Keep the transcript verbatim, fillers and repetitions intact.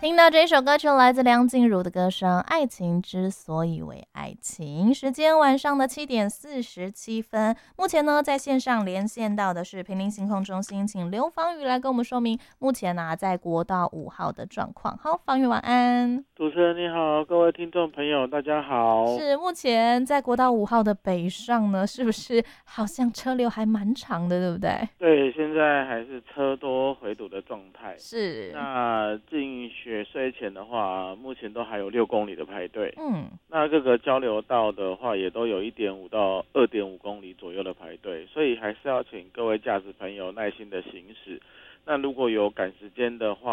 听到这首歌曲来自梁静茹的歌声《爱情之所以为爱情》，时间晚上的七点四十七分。目前呢，在线上连线到的是平林行控中心，请刘芳宇来跟我们说明目前呢、啊、在国道五号的状况。好，芳宇晚安。 主持人你好，各位听众朋友大家好。 是目前在国道五号的北上呢，是不是好像车流还蛮长的，对不对？ 对，现在还是车多回堵的状态。 是。 那进雪隧前的话，目前都还有六公里的排队。 嗯。 那各个交流道的话，也都有一点五到二点五公里左右的排队，所以还是要请各位驾驶朋友耐心的行驶。那如果有赶时间的话，